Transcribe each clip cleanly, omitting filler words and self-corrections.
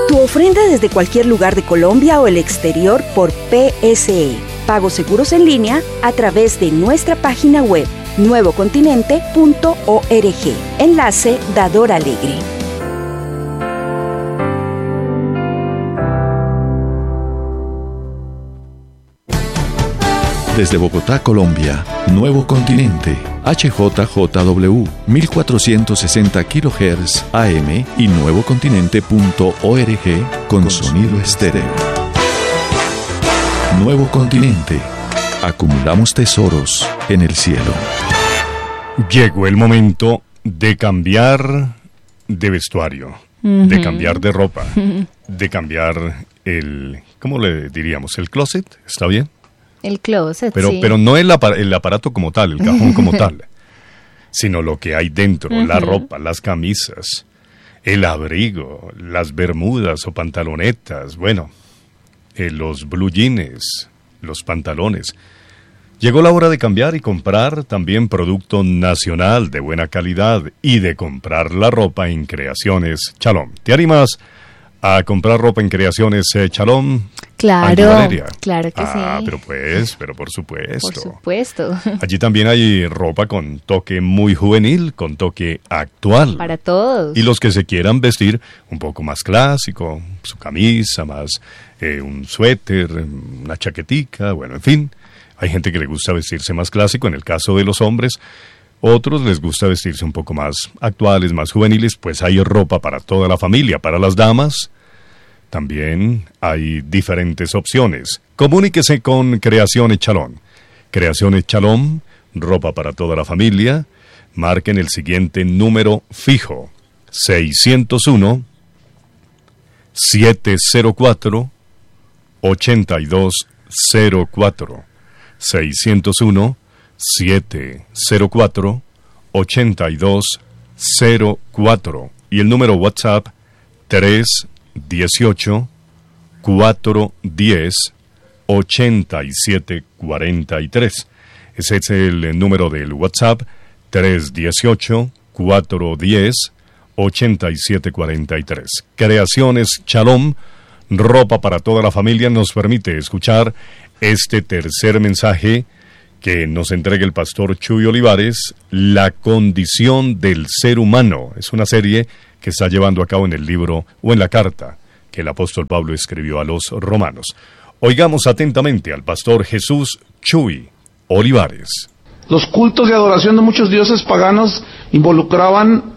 Tu ofrenda desde cualquier lugar de Colombia o el exterior por PSE. Pagos seguros en línea a través de nuestra página web nuevocontinente.org. Enlace Dador Alegre. Desde Bogotá, Colombia, Nuevo Continente, HJJW, 1460 kHz AM y nuevocontinente.org con sonido estéreo. Nuevo Continente. Acumulamos tesoros en el cielo. Llegó el momento de cambiar de vestuario, de cambiar de ropa, de cambiar ¿cómo le diríamos? ¿El closet? ¿Está bien? El closet, pero, sí. Pero no el aparato como tal, el cajón como tal, sino lo que hay dentro, la ropa, las camisas, el abrigo, las bermudas o pantalonetas, bueno, los blue jeans, los pantalones. Llegó la hora de cambiar y comprar también producto nacional de buena calidad y de comprar la ropa en Creaciones Chalom. ¿Te animas a comprar ropa en Creaciones Chalom? Claro, claro que sí. Pero por supuesto. Por supuesto. Allí también hay ropa con toque muy juvenil, con toque actual. Para todos. Y los que se quieran vestir un poco más clásico, su camisa, más un suéter, una chaquetica, bueno, en fin. Hay gente que le gusta vestirse más clásico, en el caso de los hombres. Otros les gusta vestirse un poco más actuales, más juveniles, pues hay ropa para toda la familia. Para las damas también hay diferentes opciones. Comuníquese con Creaciones Chalom. Creaciones Chalom, ropa para toda la familia. Marquen el siguiente número fijo: 601-704-8204. 601-704-8204. Y el número WhatsApp 318-410-8743. Ese es el número del WhatsApp, 318-410-8743. Creaciones Chalom, ropa para toda la familia, nos permite escuchar este tercer mensaje que nos entrega el pastor Chuy Olivares, La condición del ser humano. Es una serie que está llevando a cabo en el libro o en la carta que el apóstol Pablo escribió a los romanos. Oigamos atentamente al pastor Jesús Chuy Olivares. Los cultos de adoración de muchos dioses paganos involucraban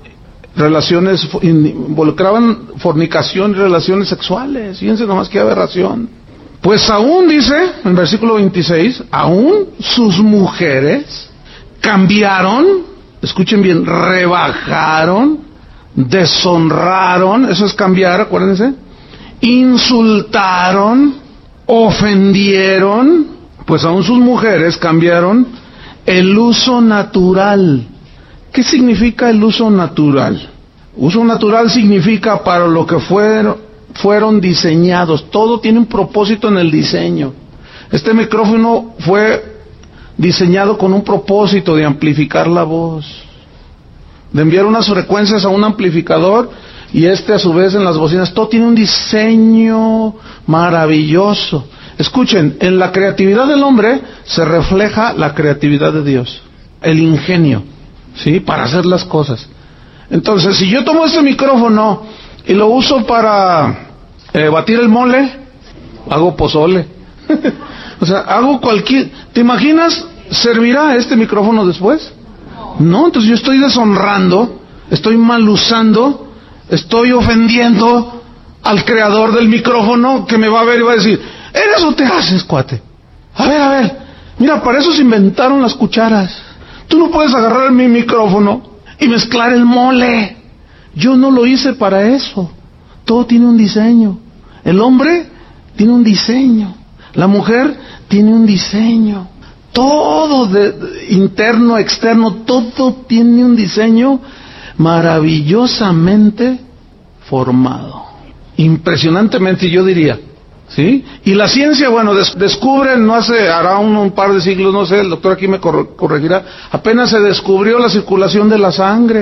fornicación y relaciones sexuales. Fíjense nomás qué aberración. Pues aún, dice en versículo 26, aún sus mujeres cambiaron, escuchen bien, rebajaron, deshonraron, eso es cambiar, acuérdense, insultaron, ofendieron, pues aún sus mujeres cambiaron el uso natural. ¿Qué significa el uso natural? Uso natural significa para lo que fueron diseñados. Todo tiene un propósito en el diseño. Este micrófono fue diseñado con un propósito de amplificar la voz, de enviar unas frecuencias a un amplificador y a su vez en las bocinas. Todo tiene un diseño maravilloso. Escuchen, en la creatividad del hombre se refleja la creatividad de Dios, el ingenio, ¿sí?, para hacer las cosas. Entonces, si yo tomo este micrófono y lo uso para batir el mole, hago pozole. O sea, hago cualquier... ¿Te imaginas? ¿Servirá este micrófono después? No, entonces yo estoy deshonrando, estoy mal usando, estoy ofendiendo al creador del micrófono, que me va a ver y va a decir: ¿eres o te haces, cuate? A ver, mira, para eso se inventaron las cucharas. Tú no puedes agarrar mi micrófono y mezclar el mole. Yo no lo hice para eso. Todo tiene un diseño. El hombre tiene un diseño. La mujer tiene un diseño. Todo, interno, externo, todo tiene un diseño maravillosamente formado. Impresionantemente, yo diría. ¿Sí? Y la ciencia, bueno, descubren, hará un par de siglos, no sé, el doctor aquí me corregirá, apenas se descubrió la circulación de la sangre.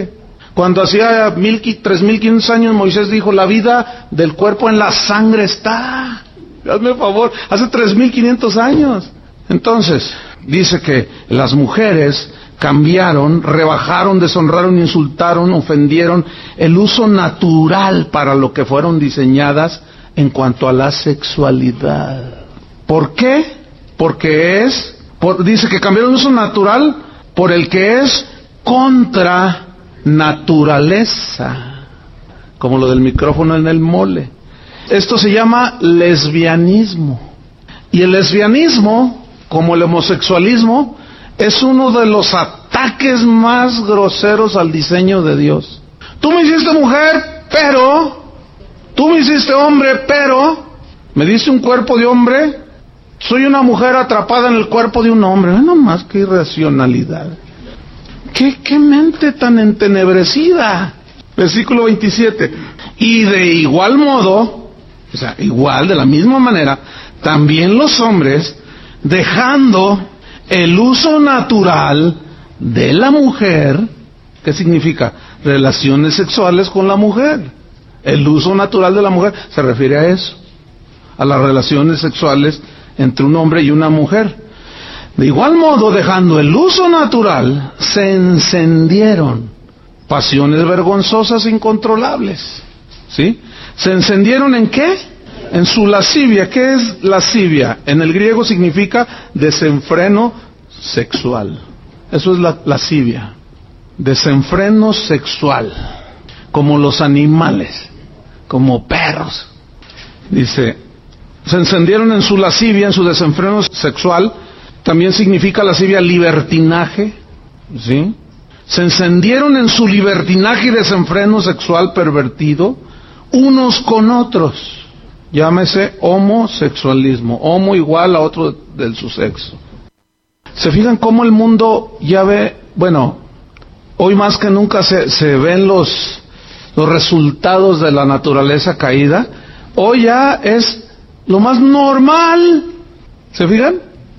Cuando hacía 3.500 años Moisés dijo, la vida del cuerpo en la sangre está. Hazme el favor, hace 3.500 años. Entonces, dice que las mujeres cambiaron, rebajaron, deshonraron, insultaron, ofendieron el uso natural para lo que fueron diseñadas en cuanto a la sexualidad. ¿Por qué? Porque dice que cambiaron el uso natural por el que es contra naturaleza, como lo del micrófono en el mole. Esto se llama lesbianismo. Y el lesbianismo, como el homosexualismo, es uno de los ataques más groseros al diseño de Dios. Tú me hiciste mujer, pero tú me hiciste hombre, pero me diste un cuerpo de hombre, soy una mujer atrapada en el cuerpo de un hombre. No más, qué irracionalidad. ¿Qué mente tan entenebrecida? Versículo 27. Y de igual modo, o sea, igual, de la misma manera, también los hombres, dejando el uso natural de la mujer, ¿qué significa? Relaciones sexuales con la mujer. El uso natural de la mujer se refiere a eso, a las relaciones sexuales entre un hombre y una mujer. De igual modo, dejando el uso natural, se encendieron pasiones vergonzosas e incontrolables. ¿Sí? ¿Se encendieron en qué? En su lascivia. ¿Qué es lascivia? En el griego significa desenfreno sexual. Eso es la lascivia. Desenfreno sexual. Como los animales, como perros. Dice, se encendieron en su lascivia, en su desenfreno sexual. También significa lascivia libertinaje, ¿sí? Se encendieron en su libertinaje y desenfreno sexual pervertido, unos con otros. Llámese homosexualismo, homo igual a otro de su sexo. ¿Se fijan cómo el mundo ya ve? Bueno, hoy más que nunca se ven los resultados de la naturaleza caída. Hoy ya es lo más normal. ¿Se fijan?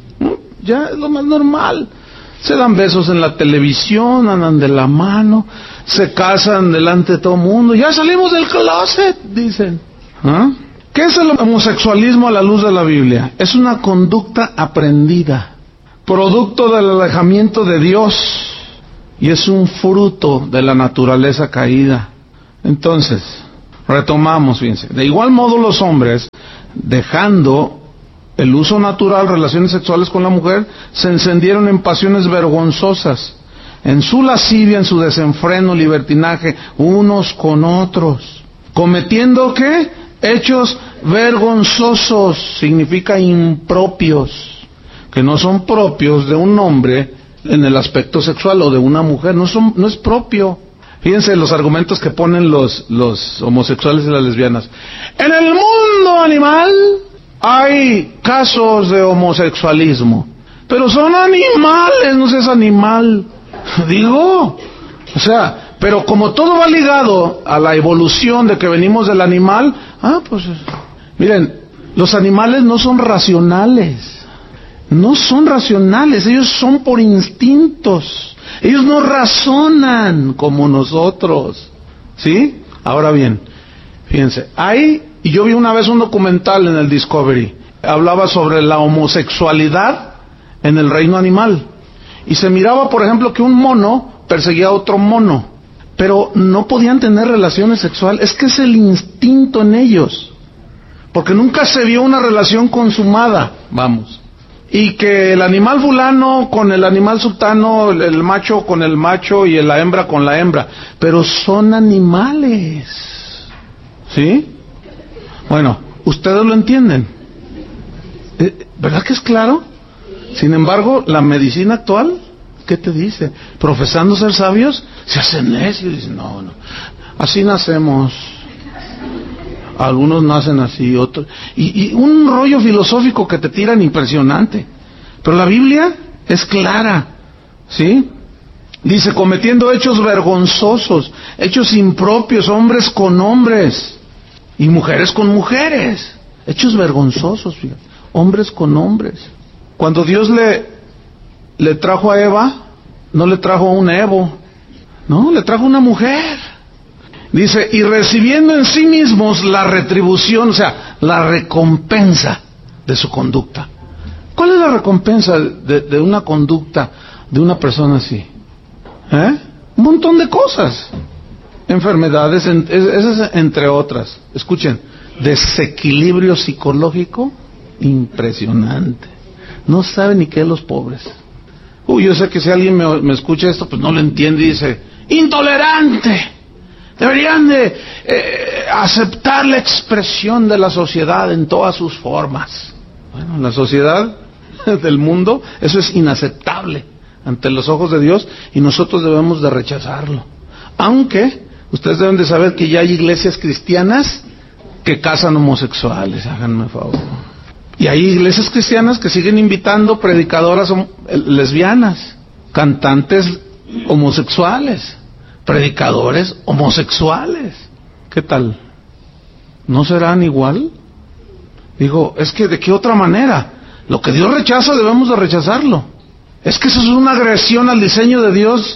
Ya es lo más normal. Se dan besos en la televisión, andan de la mano, se casan delante de todo el mundo. Ya salimos del closet, dicen. ¿Ah? ¿Qué es el homosexualismo a la luz de la Biblia? Es una conducta aprendida, producto del alejamiento de Dios, y es un fruto de la naturaleza caída. Entonces, retomamos, fíjense. De igual modo los hombres, dejando el uso natural, relaciones sexuales con la mujer, se encendieron en pasiones vergonzosas, en su lascivia, en su desenfreno, libertinaje, unos con otros, cometiendo ¿qué? Hechos vergonzosos, significa impropios, que no son propios de un hombre en el aspecto sexual, o de una mujer, no es propio. Fíjense los argumentos que ponen los homosexuales y las lesbianas. En el mundo animal hay casos de homosexualismo, pero son animales, no seas animal. Digo, o sea, pero como todo va ligado a la evolución de que venimos del animal, pues, miren, los animales no son racionales. No son racionales, ellos son por instintos. Ellos no razonan como nosotros. ¿Sí? Ahora bien, fíjense, y yo vi una vez un documental en el Discovery, hablaba sobre la homosexualidad en el reino animal, y se miraba, por ejemplo, que un mono perseguía a otro mono, pero no podían tener relaciones sexuales. Es que es el instinto en ellos, porque nunca se vio una relación consumada, vamos, y que el animal fulano con el animal sultano, el macho con el macho y la hembra con la hembra, pero son animales, ¿sí? Bueno, ustedes lo entienden, ¿verdad que es claro? Sin embargo, la medicina actual, ¿qué te dice? Profesando ser sabios, se hacen necios y dicen, no, así nacemos. Algunos nacen así, otros... Y un rollo filosófico que te tiran impresionante. Pero la Biblia es clara, ¿sí? Dice, cometiendo hechos vergonzosos, hechos impropios, hombres con hombres y mujeres con mujeres. Hechos vergonzosos, fíjate, hombres con hombres. Cuando Dios le trajo a Eva, no le trajo a un Evo, No, le trajo una mujer. Dice, y recibiendo en sí mismos la retribución, o sea, la recompensa de su conducta. ¿Cuál es la recompensa de una conducta de una persona así? Un montón de cosas. Enfermedades, esas entre otras. Escuchen, desequilibrio psicológico impresionante. No saben ni qué los pobres. Yo sé que si alguien me escucha esto, pues no lo entiende y dice, intolerante. Deberían de aceptar la expresión de la sociedad en todas sus formas. Bueno, la sociedad del mundo, eso es inaceptable ante los ojos de Dios y nosotros debemos de rechazarlo. Aunque ustedes deben de saber que ya hay iglesias cristianas que casan homosexuales, háganme favor. Y hay iglesias cristianas que siguen invitando predicadoras lesbianas, cantantes homosexuales, predicadores homosexuales. ¿Qué tal? ¿No serán igual? Digo, es que ¿de qué otra manera? Lo que Dios rechaza debemos de rechazarlo. Es que eso es una agresión al diseño de Dios.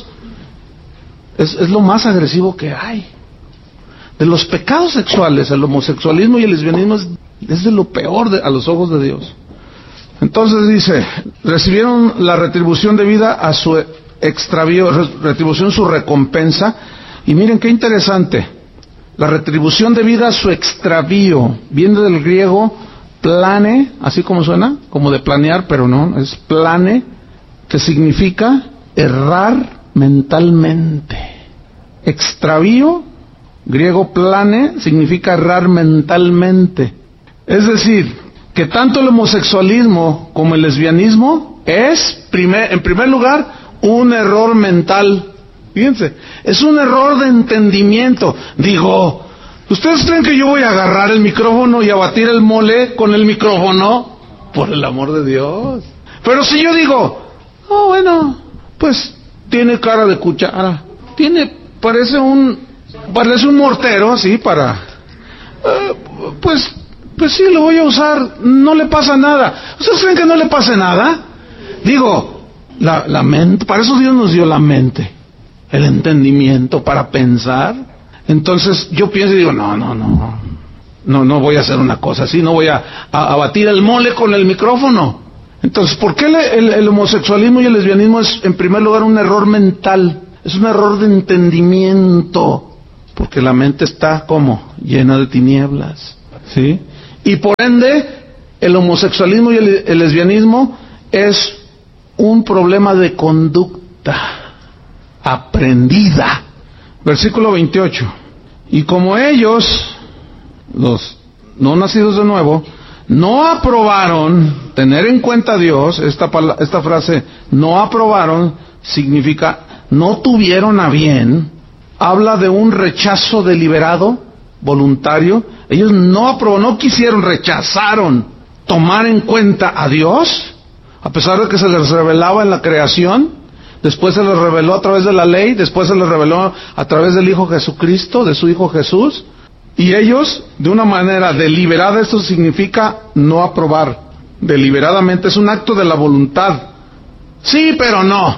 Es lo más agresivo que hay. De los pecados sexuales, el homosexualismo y el lesbianismo es de lo peor a los ojos de Dios. Entonces dice, recibieron la retribución debida a su extravío, retribución su recompensa. Y miren qué interesante, la retribución debida a su extravío viene del griego plane, así como suena, como de planear, pero no, es plane, que significa errar mentalmente. Extravío, griego plane, significa errar mentalmente. Es decir, que tanto el homosexualismo como el lesbianismo es, en primer lugar, un error mental. Fíjense, es un error de entendimiento. Digo, ¿ustedes creen que yo voy a agarrar el micrófono y a batir el mole con el micrófono? Por el amor de Dios. Pero si yo digo, bueno, pues tiene cara de cuchara, parece un mortero, así para, pues sí, lo voy a usar, no le pasa nada. ¿Ustedes creen que no le pase nada? Digo, la mente, para eso Dios nos dio la mente, el entendimiento para pensar. Entonces yo pienso y digo, no voy a hacer una cosa así, no voy a batir el mole con el micrófono. Entonces, ¿por qué el homosexualismo y el lesbianismo es en primer lugar un error mental? Es un error de entendimiento, porque la mente está como llena de tinieblas, ¿sí? Y por ende, el homosexualismo y el lesbianismo es un problema de conducta aprendida. Versículo 28. Y como ellos, los no nacidos de nuevo, no aprobaron tener en cuenta a Dios, esta frase, no aprobaron, significa no tuvieron a bien, habla de un rechazo deliberado, voluntario. Ellos no quisieron, rechazaron tomar en cuenta a Dios, a pesar de que se les revelaba en la creación, después se les reveló a través de la ley, después se les reveló a través del Hijo Jesucristo, de su Hijo Jesús, y ellos, de una manera deliberada, esto significa no aprobar, deliberadamente, es un acto de la voluntad. Sí, pero no,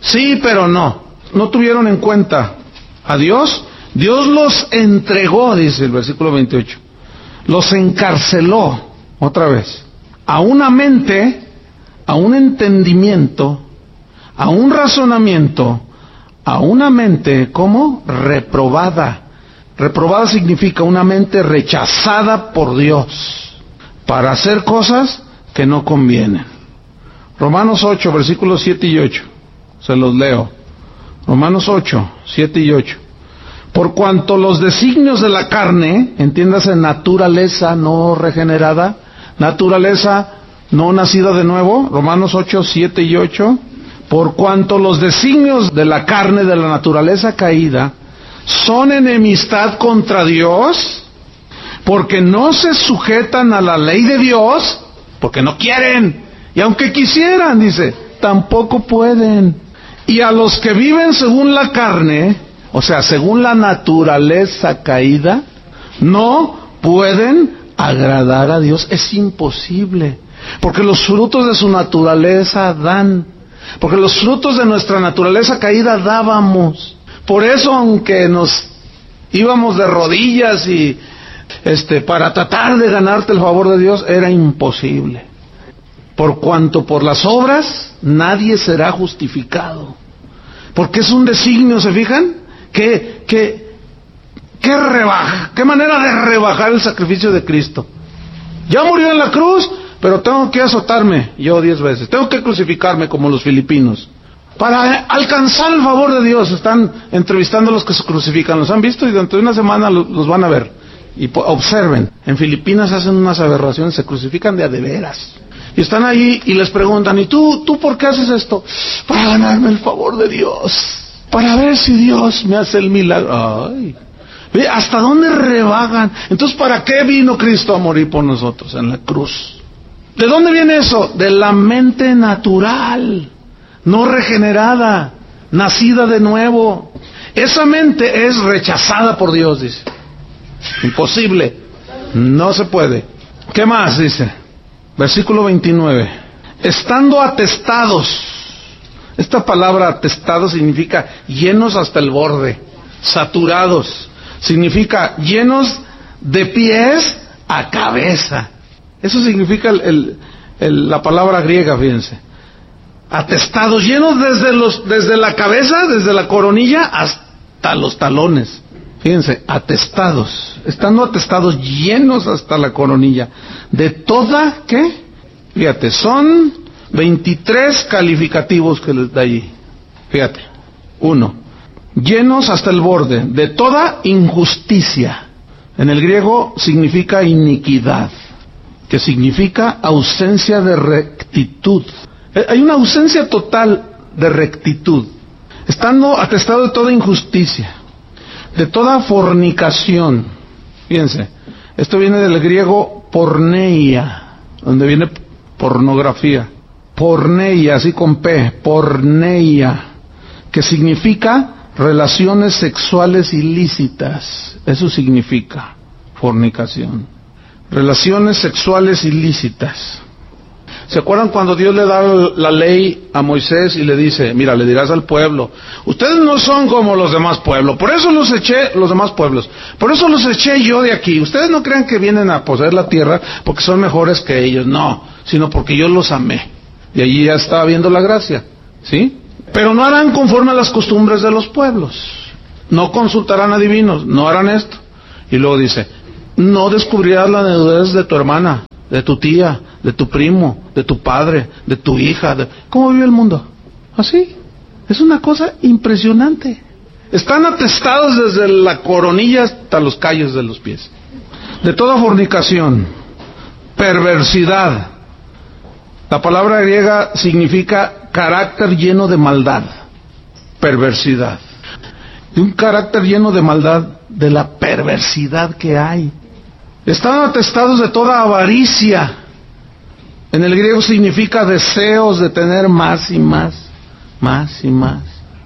no tuvieron en cuenta a Dios. Dios los entregó, dice el versículo 28, los encarceló, otra vez, a una mente, a un entendimiento, a un razonamiento, a una mente, ¿cómo? Reprobada. Reprobada significa una mente rechazada por Dios para hacer cosas que no convienen. Romanos 8, versículos 7 y 8, se los leo. Romanos 8, 7 y 8. Por cuanto los designios de la carne, entiéndase naturaleza no regenerada, naturaleza no nacida de nuevo, Romanos 8, 7 y 8, por cuanto los designios de la carne, de la naturaleza caída, son enemistad contra Dios, porque no se sujetan a la ley de Dios, porque no quieren, y aunque quisieran, dice, tampoco pueden. Y a los que viven según la carne, o sea, según la naturaleza caída, no pueden agradar a Dios. Es imposible, porque los frutos de su naturaleza dan, porque los frutos de nuestra naturaleza caída dábamos. Por eso, aunque nos íbamos de rodillas y para tratar de ganarte el favor de Dios, era imposible. Por cuanto por las obras nadie será justificado. Porque es un designio, ¿se fijan? ¿Qué rebaja? ¿Qué manera de rebajar el sacrificio de Cristo? Ya murió en la cruz, pero tengo que azotarme yo 10 veces. Tengo que crucificarme como los filipinos. Para alcanzar el favor de Dios. Están entrevistando a los que se crucifican. ¿Los han visto? Y dentro de una semana los van a ver. Y observen. En Filipinas hacen unas aberraciones. Se crucifican de a de veras. Y están ahí y les preguntan, ¿y tú por qué haces esto? Para ganarme el favor de Dios. Para ver si Dios me hace el milagro. Ay. ¿Ve hasta dónde rebajan? Entonces, ¿para qué vino Cristo a morir por nosotros en la cruz? ¿De dónde viene eso? De la mente natural, no regenerada, nacida de nuevo. Esa mente es rechazada por Dios, dice. Imposible. No se puede. ¿Qué más dice? Versículo 29. Estando atestados. Esta palabra atestado significa llenos hasta el borde, saturados. Significa llenos de pies a cabeza. Eso significa la palabra griega, fíjense. Atestados, llenos desde la cabeza, desde la coronilla hasta los talones. Fíjense, atestados, estando atestados, llenos hasta la coronilla. De toda, ¿qué? Fíjate, son 23 calificativos que les da allí. Fíjate, 1. Llenos hasta el borde, de toda injusticia. En el griego significa iniquidad, que significa ausencia de rectitud. Hay una ausencia total de rectitud. Estando atestado de toda injusticia, de toda fornicación. Fíjense, esto viene del griego porneia, donde viene pornografía. Porneia, así con P, porneia, que significa relaciones sexuales ilícitas. Eso significa fornicación. Relaciones sexuales ilícitas. ¿Se acuerdan cuando Dios le da la ley a Moisés y le dice, mira, le dirás al pueblo, ustedes no son como los demás pueblos, por eso los eché, los demás pueblos, por eso los eché yo de aquí. Ustedes no crean que vienen a poseer la tierra porque son mejores que ellos, no, sino porque yo los amé. Y allí ya estaba viendo la gracia, ¿sí? Pero no harán conforme a las costumbres de los pueblos, no consultarán a divinos, no harán esto. Y luego dice, no descubrirás la desnudez de tu hermana, de tu tía, de tu primo, de tu padre, de tu hija. ¿Cómo vive el mundo? Así. Es una cosa impresionante. Están atestados desde la coronilla hasta los callos de los pies. De toda fornicación, perversidad. La palabra griega significa carácter lleno de maldad. Perversidad. De un carácter lleno de maldad, de la perversidad que hay. Están atestados de toda avaricia. En el griego significa deseos de tener más y más, más y más.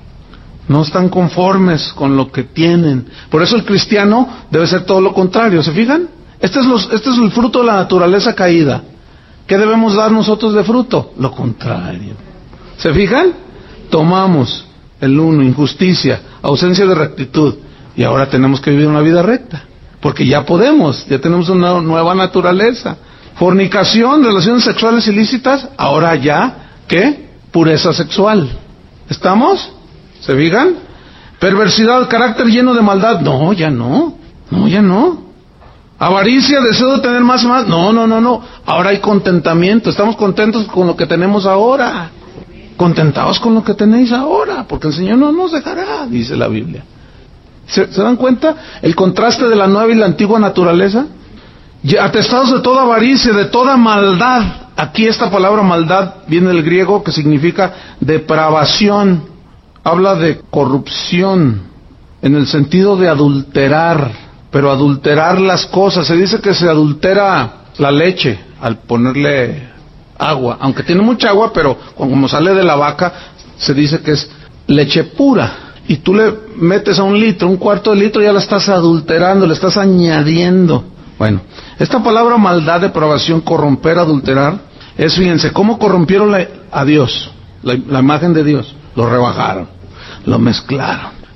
No están conformes con lo que tienen. Por eso el cristiano debe ser todo lo contrario. ¿Se fijan? Este es el fruto de la naturaleza caída. ¿Qué debemos dar nosotros de fruto? Lo contrario. ¿Se fijan? Tomamos el uno, injusticia, ausencia de rectitud. Y ahora tenemos que vivir una vida recta. Porque ya podemos, ya tenemos una nueva naturaleza. Fornicación, relaciones sexuales ilícitas, ahora ya, ¿qué? Pureza sexual. ¿Estamos? ¿Se fijan? Perversidad, carácter lleno de maldad, no, ya no. No, ya no. Avaricia, deseo de tener más y más, no. Ahora hay contentamiento, estamos contentos con lo que tenemos ahora. Contentaos con lo que tenéis ahora, porque el Señor no nos dejará, dice la Biblia. ¿Se dan cuenta el contraste de la nueva y la antigua naturaleza? Atestados de toda avaricia, de toda maldad. Aquí esta palabra maldad viene del griego que significa depravación. Habla de corrupción en el sentido de adulterar, pero adulterar las cosas. Se dice que se adultera la leche al ponerle agua, aunque tiene mucha agua, pero como sale de la vaca se dice que es leche pura. Y tú le metes a 1 litro, 1/4 de litro, ya la estás adulterando, le estás añadiendo. Bueno, esta palabra maldad, depravación, corromper, adulterar, es, fíjense, cómo corrompieron a Dios, la imagen de Dios. Lo rebajaron, lo mezclaron.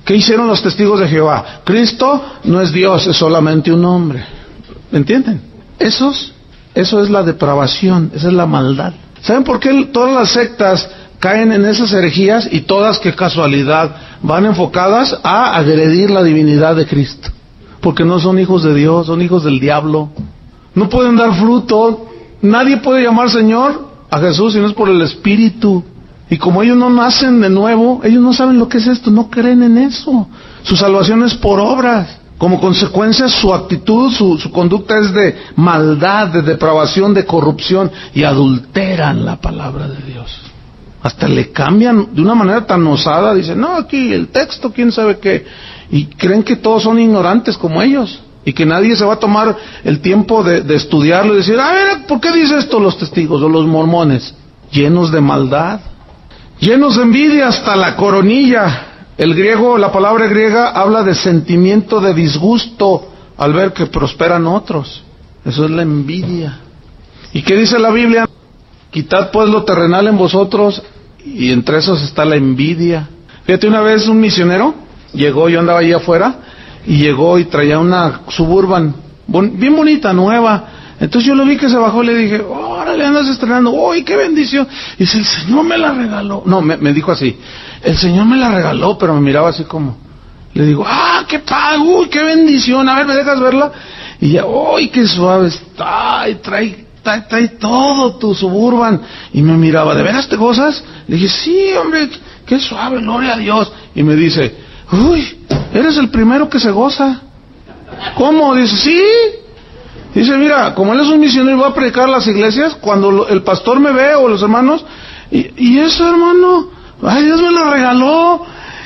¿Qué hicieron los testigos de Jehová? Cristo no es Dios, es solamente un hombre. ¿Entienden? Eso es la depravación, esa es la maldad. ¿Saben por qué todas las sectas caen en esas herejías y todas, qué casualidad, van enfocadas a agredir la divinidad de Cristo? Porque no son hijos de Dios, son hijos del diablo. No pueden dar fruto. Nadie puede llamar Señor a Jesús si no es por el Espíritu. Y como ellos no nacen de nuevo, ellos no saben lo que es esto, no creen en eso. Su salvación es por obras. Como consecuencia, su actitud, su conducta es de maldad, de depravación, de corrupción, y adulteran la palabra de Dios. Hasta le cambian de una manera tan osada, dicen, no, aquí el texto, quién sabe qué, y creen que todos son ignorantes como ellos, y que nadie se va a tomar el tiempo de estudiarlo y decir, a ver, ¿por qué dice esto los testigos o los mormones? Llenos de maldad, llenos de envidia hasta la coronilla. El griego, la palabra griega habla de sentimiento de disgusto al ver que prosperan otros. Eso es la envidia. ¿Y qué dice la Biblia? Quitad pues lo terrenal en vosotros, y entre esos está la envidia. Fíjate, una vez un misionero llegó, yo andaba ahí afuera, y llegó y traía una Suburban, bien bonita, nueva. Entonces yo lo vi que se bajó y le dije, órale, andas estrenando, uy, qué bendición. Y dice, el Señor me la regaló. No, me dijo así, el Señor me la regaló, pero me miraba así como, le digo, qué padre, uy, qué bendición, a ver, ¿me dejas verla? Y ya, uy, qué suave está, y trae todo tu Suburban. Y me miraba, ¿de veras te gozas? Le dije, sí, hombre, qué suave, gloria a Dios. Y me dice, uy, eres el primero que se goza. ¿Cómo? Dice, sí. Dice, mira, como él es un misionero y va a predicar a las iglesias, cuando el pastor me ve o los hermanos, y eso, hermano, ay, Dios me lo regaló.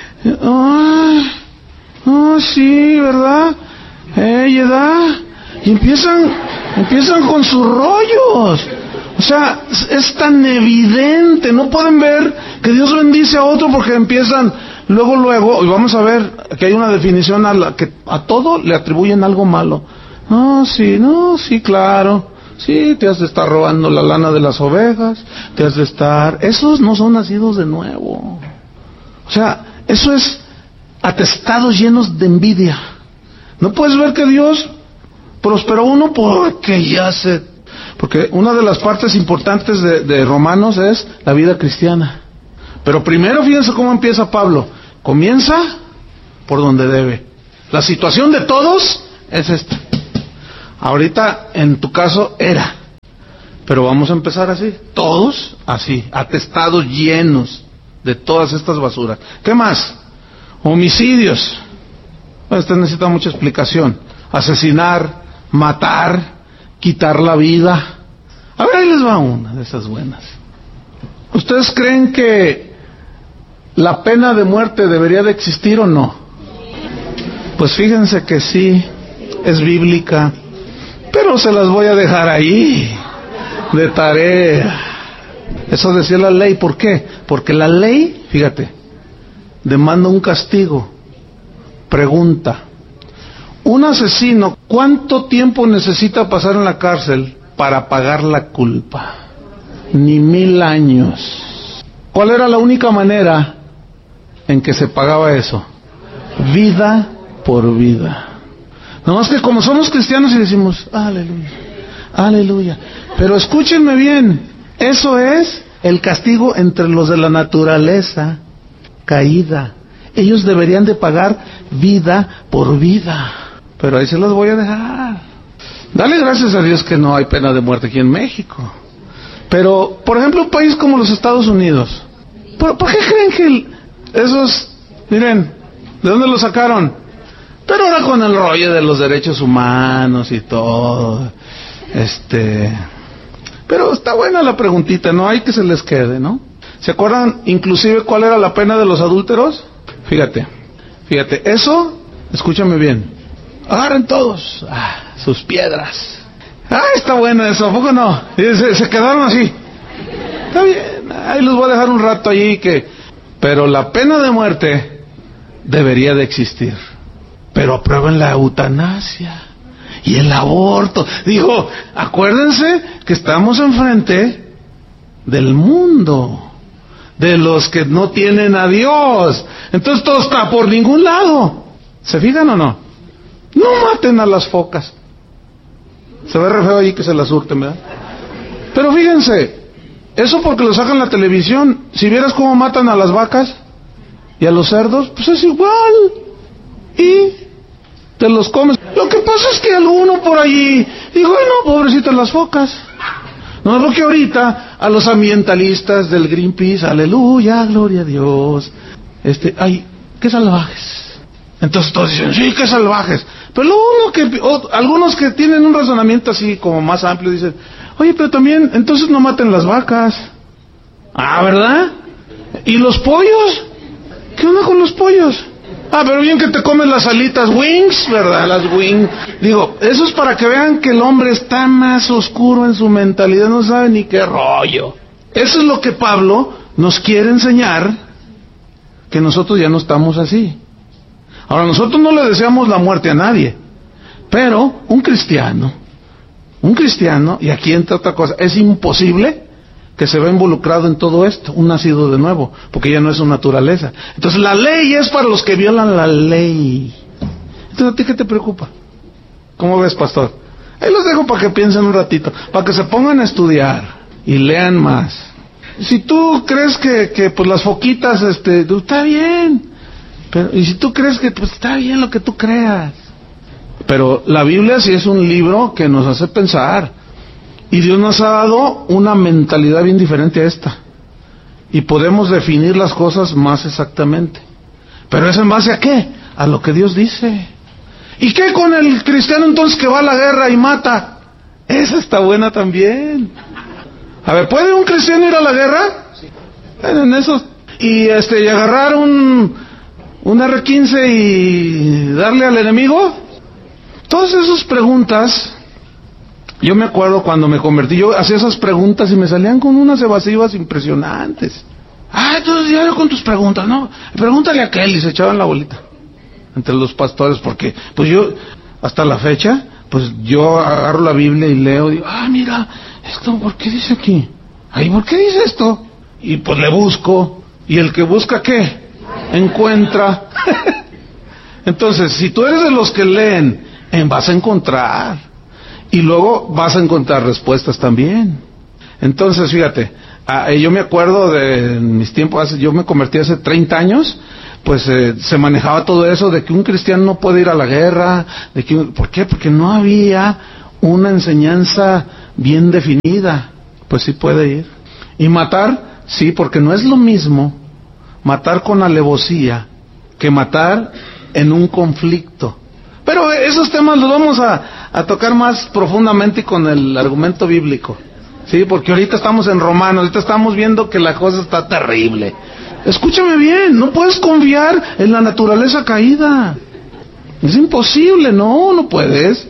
Sí, ¿verdad? Y empiezan con sus rollos. O sea, es tan evidente, no pueden ver que Dios bendice a otro porque empiezan luego, y vamos a ver que hay una definición que a todo le atribuyen algo malo. No, sí, claro. Sí, te has de estar robando la lana de las ovejas, esos no son nacidos de nuevo. O sea, eso es atestados llenos de envidia. No puedes ver que Dios prosperó uno porque una de las partes importantes de Romanos es la vida cristiana. Pero primero fíjense cómo empieza Pablo. Comienza por donde debe. La situación de todos es esta. Ahorita, en tu caso, era. Pero vamos a empezar así. Todos así, atestados llenos de todas estas basuras. ¿Qué más? Homicidios. Este necesita mucha explicación. Asesinar, matar, quitar la vida. A ver, ahí les va una de esas buenas. ¿Ustedes creen que la pena de muerte debería de existir o no? Pues fíjense que sí, es bíblica. Pero se las voy a dejar ahí, de tarea. Eso decía la ley. ¿Por qué? Porque la ley, fíjate, demanda un castigo. Pregunta, un asesino, ¿cuánto tiempo necesita pasar en la cárcel para pagar la culpa? Ni 1000 años. ¿Cuál era la única manera en que se pagaba eso? Vida por vida. Nomás que como somos cristianos y decimos, aleluya, aleluya. Pero escúchenme bien, eso es el castigo entre los de la naturaleza caída. Ellos deberían de pagar vida por vida. Pero ahí se los voy a dejar. Dale gracias a Dios que no hay pena de muerte aquí en México. Pero, por ejemplo, un país como los Estados Unidos, ¿por qué creen que esos, miren, ¿de dónde lo sacaron? Pero ahora con el rollo de los derechos humanos y todo, pero está buena la preguntita, no hay que se les quede, ¿no? ¿Se acuerdan inclusive cuál era la pena de los adúlteros? Fíjate, eso, escúchame bien, agarren todos sus piedras. Está bueno eso, ¿a poco no? Se quedaron así. Está bien, ahí los voy a dejar un rato allí pero la pena de muerte debería de existir. Pero aprueben la eutanasia y el aborto. Digo, acuérdense que estamos enfrente del mundo, de los que no tienen a Dios. Entonces todo está por ningún lado. ¿Se fijan o no? No maten a las focas. Se ve re feo ahí que se las hurten, ¿verdad? Pero fíjense, eso porque lo sacan en la televisión. Si vieras cómo matan a las vacas y a los cerdos, pues es igual. Y te los comes. Lo que pasa es que alguno por allí dijo, no, pobrecitas las focas. No es lo que ahorita a los ambientalistas del Greenpeace, aleluya, gloria a Dios. Ay, qué salvajes. Entonces todos dicen, sí, qué salvajes. Pero luego algunos que tienen un razonamiento así como más amplio dicen, oye, pero también, entonces no maten las vacas. Ah, ¿verdad? ¿Y los pollos? ¿Qué onda con los pollos? Ah, pero bien que te comes las alitas wings, ¿verdad? Las wings. Digo, eso es para que vean que el hombre está más oscuro en su mentalidad, no sabe ni qué rollo. Eso es lo que Pablo nos quiere enseñar, que nosotros ya no estamos así. Ahora, nosotros no le deseamos la muerte a nadie, pero un cristiano, y aquí entra otra cosa, es imposible que se vea involucrado en todo esto, un nacido de nuevo, porque ya no es su naturaleza. Entonces la ley es para los que violan la ley. Entonces, ¿a ti qué te preocupa? ¿Cómo ves, pastor? Ahí los dejo para que piensen un ratito, para que se pongan a estudiar y lean más. Si tú crees que pues las foquitas, está bien. Pero, y si tú crees que pues está bien lo que tú creas. Pero la Biblia sí es un libro que nos hace pensar. Y Dios nos ha dado una mentalidad bien diferente a esta. Y podemos definir las cosas más exactamente. Pero ¿es en base a qué? A lo que Dios dice. ¿Y qué con el cristiano entonces que va a la guerra y mata? Esa está buena también. A ver, ¿puede un cristiano ir a la guerra? Sí. En eso. Y agarrar un R-15 y darle al enemigo. Todas esas preguntas. Yo me acuerdo cuando me convertí, yo hacía esas preguntas y me salían con unas evasivas impresionantes. Ah, entonces diario con tus preguntas, ¿no? Pregúntale a aquel, y se echaban la bolita entre los pastores, porque pues yo, hasta la fecha, pues yo agarro la Biblia y leo, digo, mira, esto, ¿por qué dice aquí? Ay, ¿por qué dice esto? Y pues le busco, y el que busca, ¿qué? Encuentra. Entonces, si tú eres de los que leen, vas a encontrar. Y luego vas a encontrar respuestas también. Entonces, fíjate, yo me acuerdo de mis tiempos, yo me convertí hace 30 años, pues se manejaba todo eso de que un cristiano no puede ir a la guerra, ¿por qué? Porque no había una enseñanza bien definida. Pues sí puede ir. Y matar, sí, porque no es lo mismo matar con alevosía que matar en un conflicto. Pero esos temas los vamos a tocar más profundamente con el argumento bíblico. Sí, porque ahorita estamos en Romanos, ahorita estamos viendo que la cosa está terrible. Escúchame bien, no puedes confiar en la naturaleza caída. Es imposible, no puedes.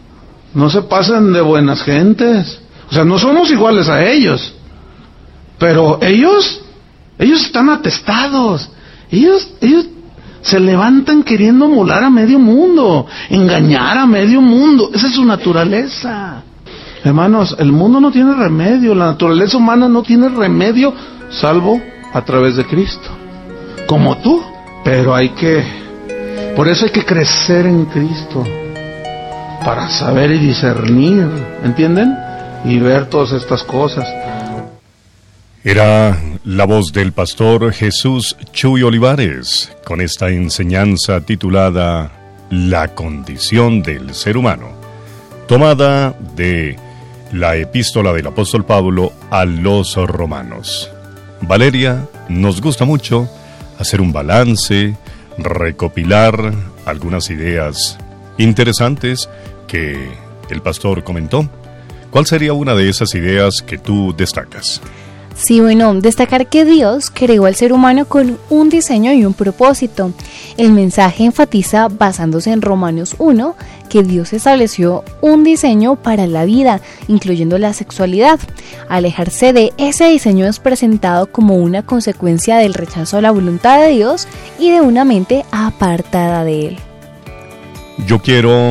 No se pasen de buenas gentes. O sea, no somos iguales a ellos. Pero ellos están atestados. Ellos se levantan queriendo molar a medio mundo, engañar a medio mundo. Esa es su naturaleza. Hermanos, el mundo no tiene remedio, la naturaleza humana no tiene remedio, salvo a través de Cristo. Como tú, pero por eso hay que crecer en Cristo, para saber y discernir, ¿entienden? Y ver todas estas cosas. Era la voz del pastor Jesús Chuy Olivares, con esta enseñanza titulada La condición del ser humano, tomada de la epístola del apóstol Pablo a los romanos. Valeria, nos gusta mucho hacer un balance, recopilar algunas ideas interesantes que el pastor comentó. ¿Cuál sería una de esas ideas que tú destacas? Sí, bueno, destacar que Dios creó al ser humano con un diseño y un propósito. El mensaje enfatiza, basándose en Romanos 1, que Dios estableció un diseño para la vida, incluyendo la sexualidad. Alejarse de ese diseño es presentado como una consecuencia del rechazo a la voluntad de Dios y de una mente apartada de Él. Yo quiero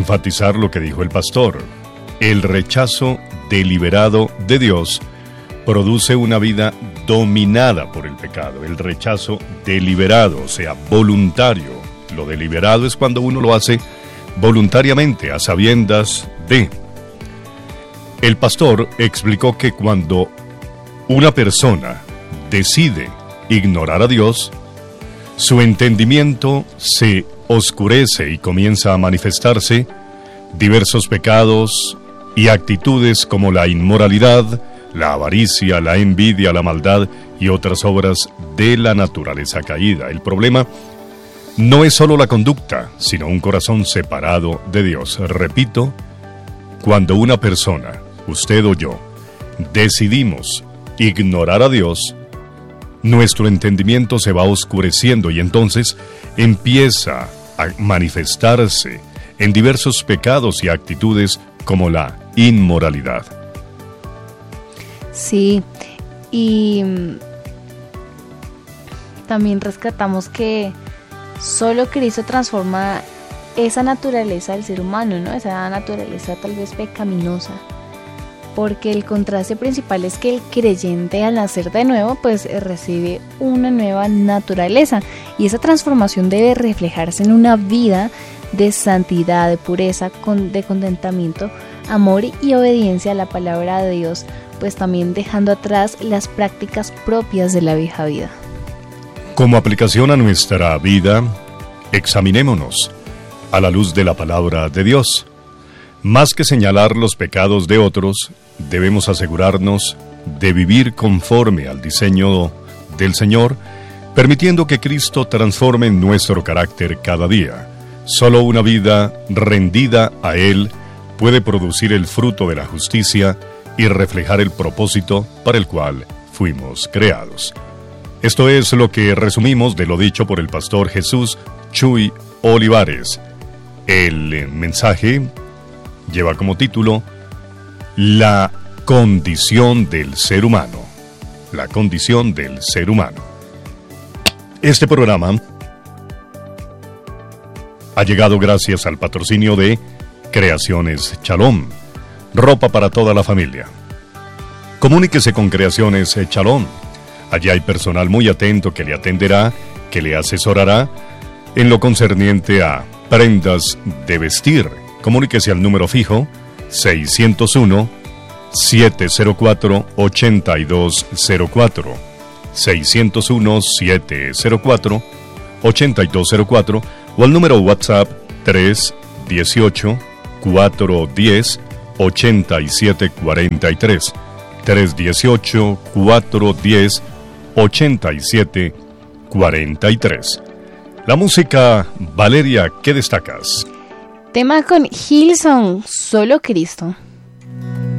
enfatizar lo que dijo el pastor, el rechazo deliberado de Dios produce una vida dominada por el pecado, el rechazo deliberado, o sea, voluntario. Lo deliberado es cuando uno lo hace voluntariamente, a sabiendas de. El pastor explicó que cuando una persona decide ignorar a Dios, su entendimiento se oscurece y comienza a manifestarse diversos pecados y actitudes como la inmoralidad, la avaricia, la envidia, la maldad y otras obras de la naturaleza caída. El problema no es solo la conducta, sino un corazón separado de Dios. Repito, cuando una persona, usted o yo, decidimos ignorar a Dios, nuestro entendimiento se va oscureciendo y entonces empieza a manifestarse en diversos pecados y actitudes como la inmoralidad. Sí, y también rescatamos que solo Cristo transforma esa naturaleza del ser humano, ¿no? Esa naturaleza tal vez pecaminosa. Porque el contraste principal es que el creyente al nacer de nuevo pues recibe una nueva naturaleza y esa transformación debe reflejarse en una vida de santidad, de pureza, de contentamiento, amor y obediencia a la palabra de Dios, pues también dejando atrás las prácticas propias de la vieja vida. Como aplicación a nuestra vida, examinémonos a la luz de la palabra de Dios. Más que señalar los pecados de otros, debemos asegurarnos de vivir conforme al diseño del Señor, permitiendo que Cristo transforme nuestro carácter cada día. Solo una vida rendida a Él puede producir el fruto de la justicia y reflejar el propósito para el cual fuimos creados. Esto es lo que resumimos de lo dicho por el pastor Jesús Chuy Olivares. El mensaje lleva como título La condición del ser humano. La condición del ser humano. Este programa ha llegado gracias al patrocinio de Creaciones Shalom, ropa para toda la familia. Comuníquese con Creaciones Shalom. Allí hay personal muy atento que le atenderá, que le asesorará en lo concerniente a prendas de vestir. Comuníquese al número fijo 601-704-8204. 601-704-8204 o al número WhatsApp 318-410-8743. 318-410-8743. La música, Valeria, ¿qué destacas? Tema con Hillsong, Solo Cristo.